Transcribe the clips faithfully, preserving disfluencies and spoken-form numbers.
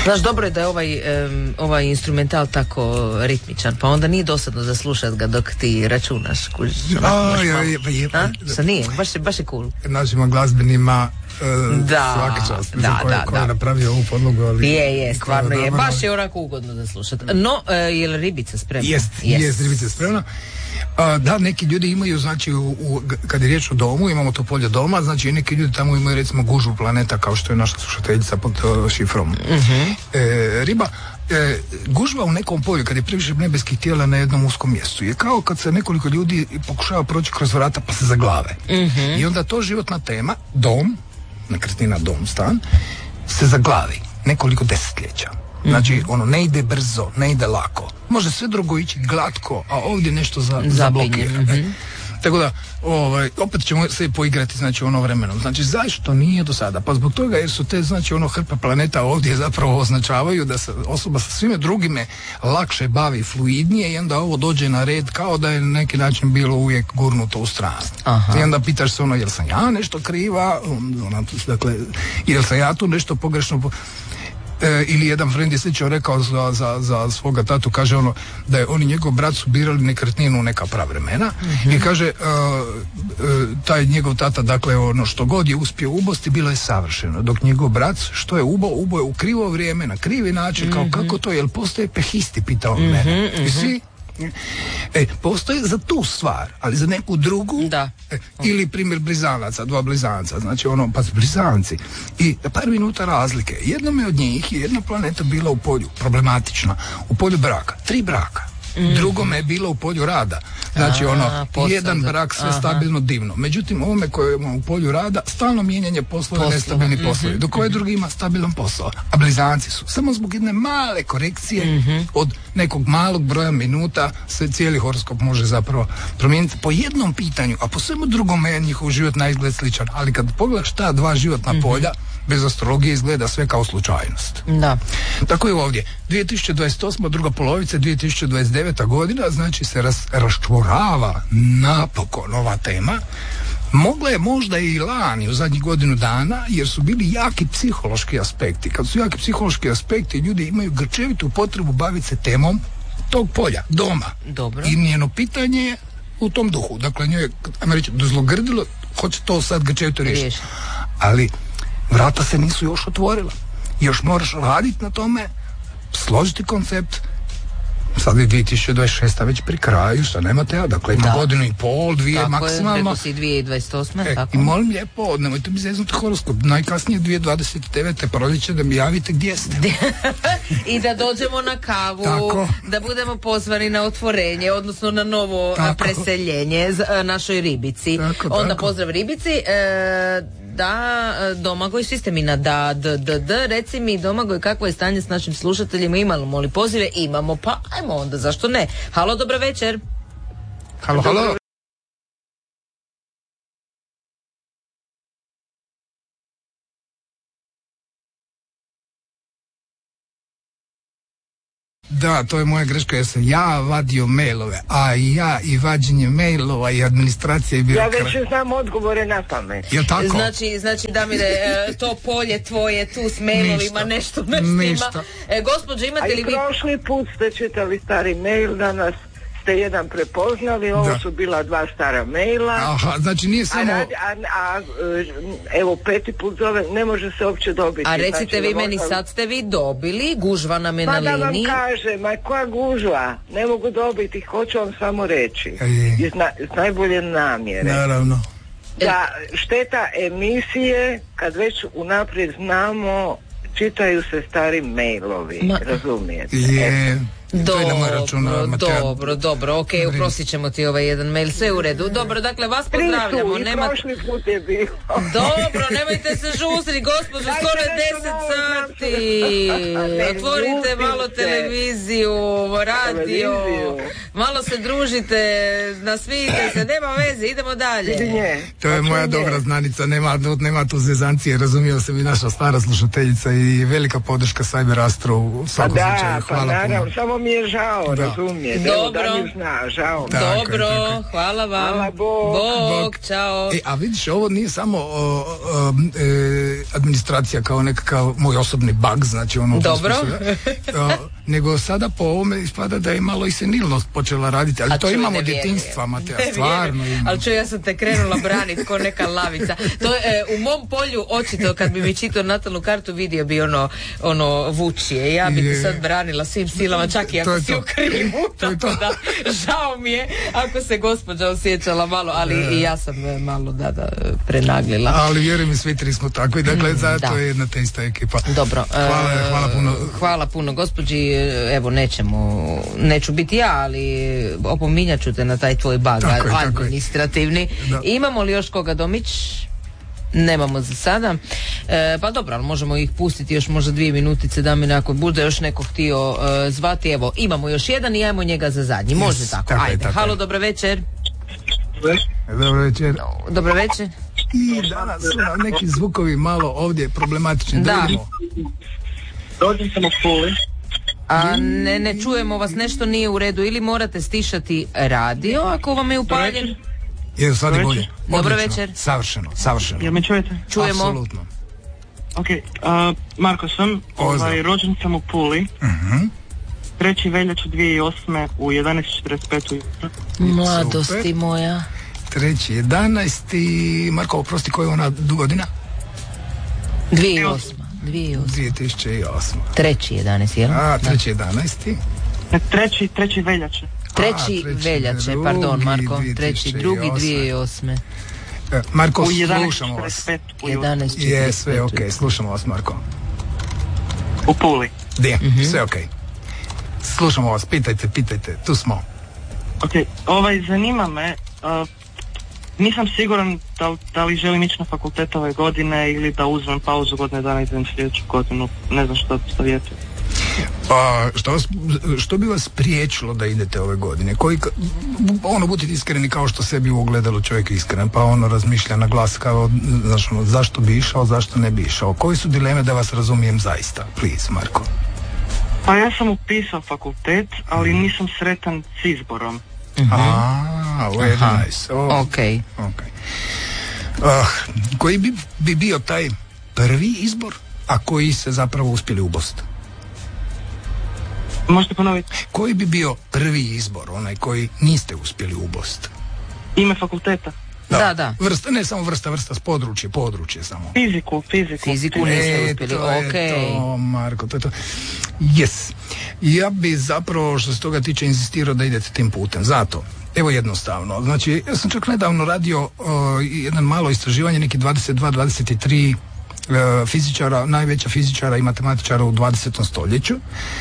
Znaš, dobro je da je ovaj, um, ovaj instrumental tako ritmičan, pa onda nije dosadno da slušat ga dok ti računaš. Kužiš, a, je, je, je, je, Sa nije, baš je, baš je cool. Našima glazbenima uh, da, svaka čast. Da, ko je, da, ko je da. napravio ovu podlogu, ali... Je, je, stvarno je. Dobro, baš je onako ugodno da slušat. No, uh, je li ribica spremna? Jest, jest, jest ribica spremna. A, da, neki ljudi imaju, znači, u, u, kad je riječ o domu, imamo to polje doma, znači neki ljudi tamo imaju, recimo, gužvu planeta, kao što je naša slušateljica pod uh, šifrom. Uh-huh. E, riba, e, gužva u nekom polju, kad je previše nebeskih tijela na jednom uskom mjestu, je kao kad se nekoliko ljudi pokušava proći kroz vrata pa se zaglave. Uh-huh. I onda to životna tema, dom, nekretnina, dom, stan, se zaglavi nekoliko desetljeća. Znači, ono, ne ide brzo, ne ide lako. Može sve drugo ići glatko, a ovdje nešto za, zablokira. Mm-hmm. Tako da, ovaj, opet ćemo se poigrati, znači, ono vremenom. Znači, zašto nije do sada? Pa zbog toga jer su te, znači, ono hrpa planeta ovdje zapravo označavaju da se osoba sa svime drugime lakše bavi, fluidnije, i onda ovo dođe na red kao da je na neki način bilo uvijek gurnuto u strast. Aha. I onda pitaš se ono, jel sam ja nešto kriva? Ona, dakle, jel sam ja tu nešto pogrešno... Po... E, ili jedan friend je slično rekao za, za, za svoga tatu, kaže ono da je on i njegov brat su birali nekretninu u neka pravremena, mm-hmm. i kaže uh, uh, taj njegov tata, dakle ono što god je uspio ubosti bilo je savršeno, dok njegov brat što je ubo, ubo je u krivo vrijeme, na krivi način, mm-hmm. kao kako to, jel postoje pehisti, pitao mm-hmm, mene, mm-hmm. i svi E, postoje za tu stvar, ali za neku drugu, da. E, ili primjer blizanaca, dva blizanca, znači ono, pa blizanci, i par minuta razlike. Jednome od njih je jedna planeta bila u polju, problematična, u polju braka, tri braka. Mm. Drugome je bilo u polju rada. Znači, a, ono, jedan brak, sve aha. stabilno, divno. Međutim, ovome koje ima u polju rada, stalno mijenjanje poslova, nestabilni mm-hmm. poslovi. Dok ovaj drugi ima stabilan posao. A blizanci su samo zbog jedne male korekcije mm-hmm. od nekog malog broja minuta se cijeli horoskop može zapravo promijeniti po jednom pitanju, a po svemu drugome je njihov život na izgled sličan. Ali kad pogledaš ta dva životna mm-hmm. polja, bez astrologije izgleda sve kao slučajnost. Da. Tako je ovdje. dvije tisuće dvadeset osma druga polovica, dvije tisuće dvadeset deveta godina, znači se ras, raščvorava napokon ova tema. Mogla je možda i lani u zadnjih godinu dana, jer su bili jaki psihološki aspekti. Kad su jaki psihološki aspekti, ljudi imaju grčevitu potrebu baviti se temom tog polja, doma. Dobro. I njeno pitanje je u tom duhu. Dakle, njoj je, ajmo reći, dozlogrdilo, hoće to sad grčevito riješiti. Ali vrata se nisu još otvorila. Još moraš raditi na tome, složiti koncept. Sad je dvije tisuće dvadeset šesta već pri kraju, šta nemate, ja, dakle ima da. godinu i pol, dvije tako maksimalno. Tako je, rekao si dvije tisuće dvadeset osme E, tako. I molim lijepo, nemojte mi zeznuti horoskop, najkasnije dvije tisuće dvadeset devete proljeće da mi javite gdje ste. I da dođemo na kavu, tako. Da budemo pozvani na otvorenje, odnosno na novo tako. preseljenje našoj ribici. Tako, Onda tako. pozdrav ribici. E, da, Domagoj, svi ste mi na da, d, d, d, reci mi Domagoj, kakvo je stanje s našim slušateljima, imamo li pozive? Imamo, pa ajmo onda, zašto ne? Halo, dobro večer. Halo, halo. Da, to je moja greška, jer sam ja vadio mailove, a ja i vađenje mailova i administracija je bila... Ja već znam odgovore na pamet. Jel tako? Znači, znači Damire, to polje tvoje tu s mailovima, ništa, nešto nešto ništa. ima. E, gospođo, imate li vi... A i prošli put ste čitali stari mail, danas ste jedan prepoznali, ovo da. su bila dva stara maila. Aha, znači nije samo... A, radi, a, a evo peti put zove, ne može se uopće dobiti. A recite znači, vi meni, sad ste vi dobili, gužva nam je pa na da liniji. Pa da vam kaže, ma koja gužva, ne mogu dobiti, hoću vam samo reći. Iz, na, iz najbolje namjere. Naravno. Da, šteta emisije, kad već unaprijed znamo, čitaju se stari mailovi, ma, razumijete? Je... Dobro, dobro, dobro, ok, uprosit ćemo ti ovaj jedan mail, sve u redu. Dobro, dakle, vas pozdravljamo. I Nema... prošli put je bilo. Dobro, nemojte se žustri, gospođo, skoro je deset sati. Otvorite malo televiziju, radio, malo se družite, nasmijite se, nema veze, idemo dalje. To je moja dobra znanica, nema, nema tu zezancije, razumio sam i naša stara slušateljica i velika podrška Cyber Astro u svakom pa slučaju. Hvala pa naravno, puno. Samo mi je žao, da. razumijete. Dobro. Evo da mi zna, žao. Dobro, tako, hvala vam. Hvala, Bog. Bog, čao. E, a vidiš, ovo nije samo o, o, e, administracija kao nekakav moj osobni čudni bug, znači ono... Dobro. Da, nego sada po ovome ispada da je malo i senilnost počela raditi, ali a to čuj, imamo djetinjstva, Mateja, stvarno imamo. Ali čuj, ja sam te krenula braniti ko neka lavica. To je u mom polju očito, kad bi mi čitao natalnu kartu, vidio bi ono, ono vučije. Ja bi te sad branila svim silama, čak i ako si u krivu. Tako da, žao mi je ako se gospođa osjećala malo, ali i ja sam malo da, da prenaglila. Ali vjerujem mi, svi tri smo takvi, dakle, zato da. je jedna te ista ekipa. Dobro. Hvala, hvala puno. Hvala puno, gospođi. Evo, nećemo, neću biti ja, ali opominjat ću te na taj tvoj bug administrativni. Imamo li još koga, Domić? Nemamo za sada. E, pa dobro, ali možemo ih pustiti još možda dvije minutice da mi ako bude još neko htio e, zvati. Evo, imamo još jedan i ajmo njega za zadnji. Može yes, tako, tako ajde. Tako Halo, dobro večer. Dobro večer. Dobro večer. I danas su nam neki zvukovi malo ovdje problematični. Da. Dođem sam u Puli. A ne, ne čujemo vas, nešto nije u redu, ili morate stišati radio ako vam je upaljen. Je, sad je bolje. Dobro večer. Savršeno, savršeno. Jel me čujete? Čujemo. Apsolutno. Ok, uh, Marko sam, ovaj, rođen sam u Puli. Uh-huh. treći veljače dvije tisuće osme u jedanaest četrdeset pet ujutro. Mladosti Super. moja. treći jedanaesti Marko, oprosti, koja je ona godina? dvije tisuće osme. dvije tisuće osme. treći jedanaesti, jel? A, treći jedanaesti Treći, treći veljače. Treći veljače, pardon, Marko. Treći, drugi, dvije tisuće osme. Marko, slušamo vas. jedanaest Je, sve ok, slušamo vas, Marko. U Puli. Gdje, mm-hmm. sve ok. Slušamo vas, pitajte, pitajte, tu smo. Ok, ovaj, zanima me, uh, nisam siguran da, da li želim ići na fakultet ove godine ili da uzmem pauzu godine dana i idem sljedeću godinu, ne znam što savjetujem. Pa, što, vas, što bi vas spriječilo da idete ove godine? Koji, ono, budite iskreni kao što sebi u ogledalu čovjek iskren, pa ono razmišlja na glas kao, znaš, ono, zašto bi išao, zašto ne bi išao? Koji su dileme da vas razumijem zaista? Please, Marko. Pa ja sam upisao fakultet, ali nisam sretan s izborom. Uh-huh. A, very Aha. nice. Oh, ok. okay. Uh, koji bi, bi bio taj prvi izbor, a koji se zapravo uspjeli ubost? Možete ponoviti? Koji bi bio prvi izbor, onaj koji niste uspjeli ubost? Ime fakulteta? Da, da. da. Vrsta, ne samo vrsta, vrsta, područje, područje samo. Fiziku, fiziku. Fiziku niste uspjeli, okej. Okay. To, Marko, to je to. Yes. Ja bi zapravo, što se toga tiče, insistirao da idete tim putem. Zato, evo jednostavno. Znači, ja sam čak nedavno radio uh, jedan malo istraživanje, neki dvadeset dva dvadeset tri uh, fizičara, najveća fizičara i matematičara u dvadesetom stoljeću.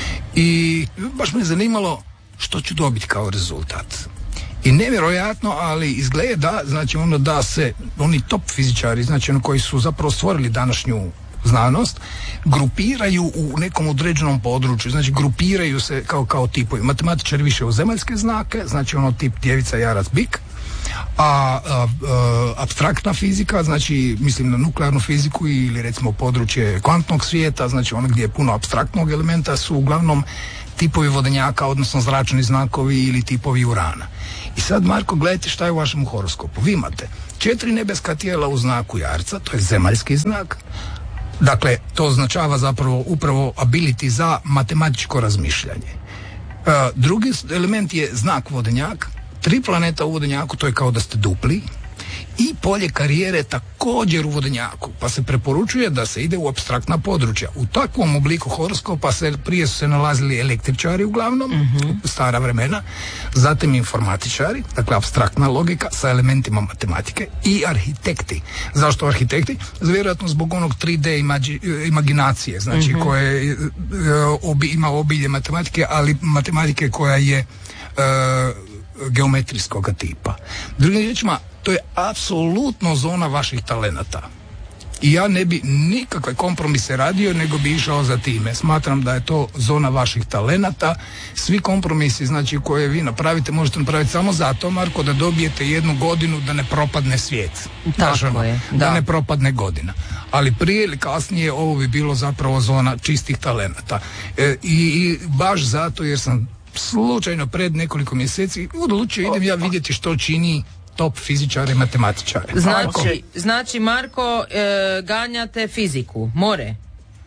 I baš me zanimalo što ću dobiti kao rezultat. I nevjerojatno, ali izgleda, znači ono da se, oni top fizičari, znači oni koji su zapravo stvorili današnju znanost, grupiraju u nekom određenom području, znači grupiraju se kao, kao tipovi. Matematičari više u zemaljske znake, znači ono tip djevica, jarac, bik, a, a, a apstraktna fizika, znači mislim na nuklearnu fiziku ili recimo područje kvantnog svijeta, znači ono gdje je puno apstraktnog elementa, su uglavnom tipovi vodenjaka, odnosno zračni znakovi ili tipovi urana. I sad, Marko, gledajte šta je u vašem horoskopu. Vi imate četiri nebeska tijela u znaku jarca, to je zemaljski znak. Dakle, to označava zapravo upravo ability za matematičko razmišljanje. E, drugi element je znak vodenjak. Tri planeta u vodenjaku, to je kao da ste dupli. I polje karijere također u vodenjaku, pa se preporučuje da se ide u apstraktna područja. U takvom obliku horoskopa se prije su se nalazili električari uglavnom, mm-hmm. stara vremena, zatim informatičari, dakle apstraktna logika sa elementima matematike, i arhitekti. Zašto arhitekti? Vjerojatno zbog onog tri D imagi, imaginacije, znači mm-hmm. koje obi, ima obilje matematike, ali matematike koja je uh, geometrijskog tipa. Drugim riječima, to je apsolutno zona vaših talenata. I ja ne bi nikakve kompromise radio, nego bi išao za time. Smatram da je to zona vaših talenata. Svi kompromisi, znači, koje vi napravite, možete napraviti samo zato, Marko, da dobijete jednu godinu da ne propadne svijet. Tako Dažano, je. Da. da ne propadne godina. Ali prije ili kasnije ovo bi bilo zapravo zona čistih talenata. E, i, i baš zato jer sam slučajno pred nekoliko mjeseci odlučio idem ja vidjeti što čini top fizičare i matematičare. Znači, Marko, znači Marko e, ganjate fiziku, more?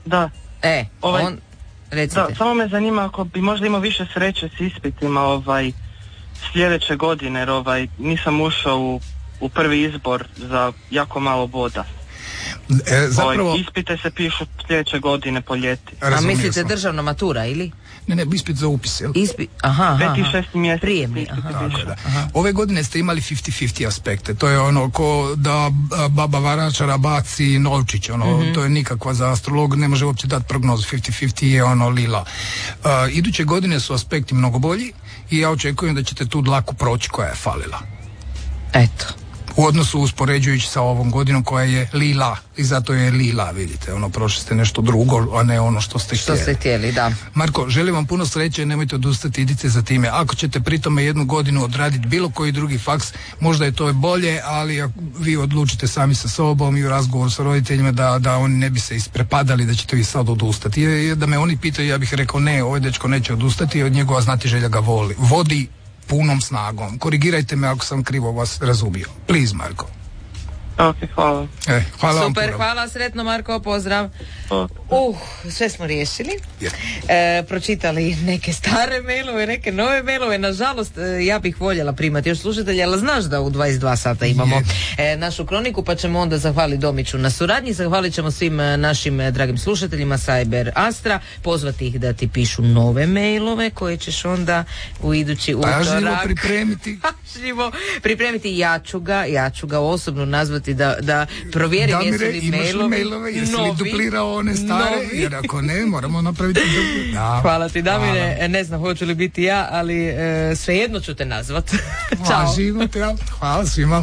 Da. E, ovaj, on, recite. Da, samo me zanima ako bi možda imao više sreće s ispitima ovaj, sljedeće godine, jer ovaj, nisam ušao u, u prvi izbor za jako malo boda. E, zapravo... Ovaj, ispite se pišu sljedeće godine po ljeti. A mislite sam. Državna matura ili? Ne, ne, ispit za upis, jel? Ispit, aha, aha. Peti i šesti mjesec. Prijemni, aha. Tako, da. Aha. Ove godine ste imali fifty fifty aspekte, to je ono ko da baba Varačara baci novčić, ono, mm-hmm. to je nikakva za astrolog, ne može uopće dati prognozu, fifty fifty je ono lila. Uh, iduće godine su aspekti mnogo bolji i ja očekujem da ćete tu dlaku proći koja je falila. Eto. U odnosu uspoređujući sa ovom godinom koja je lila i zato je lila, vidite, ono, prošli ste nešto drugo, a ne ono što ste što htjeli. Što ste htjeli, da. Marko, želim vam puno sreće, nemojte odustati, idite za time. Ako ćete pri tome jednu godinu odraditi bilo koji drugi faks, možda je to bolje, ali ako vi odlučite sami sa sobom i u razgovoru sa roditeljima da, da oni ne bi se isprepadali da ćete vi sad odustati. Jer da me oni pitaju, ja bih rekao ne, ovaj dečko neće odustati, od njegova znatiželja ga voli. Vodi punom snagom. Korigirajte me ako sam krivo vas razumio. Please, Marko. Ok, hvala. E, hvala Super, vam hvala, sretno Marko, pozdrav. Uh, uh, sve smo riješili. Yeah. E, pročitali neke stare mailove, neke nove mailove. Nažalost, ja bih voljela primati još slušatelja, ali znaš da u dvadeset dva sata imamo yeah. e, našu kroniku, pa ćemo onda zahvaliti Domiću na suradnji. Zahvalit ćemo svim našim dragim slušateljima Cyber Astra, pozvati ih da ti pišu nove mailove koje ćeš onda u idući utorak pažljivo pripremiti. pažljivo pripremiti. Ja ću ga, ja ću ga osobno nazvati da, da provjerim jesu li mailovi, mailove, jesi li duplirao one stare, novi. Jer ako ne, moramo napraviti dupli. Da. Hvala ti, Damire, hvala. Ne znam hoću li biti ja, ali e, svejedno ću te nazvat. Ćao. Živite, ja. Hvala svima.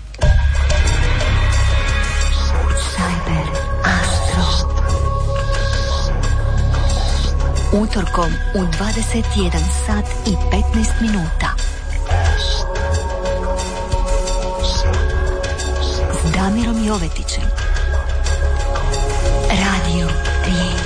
Cyber Astro. Utorkom u dvadeset jedan sat i petnaest minuta. Damirom Jovetićem. Radio Rijeka.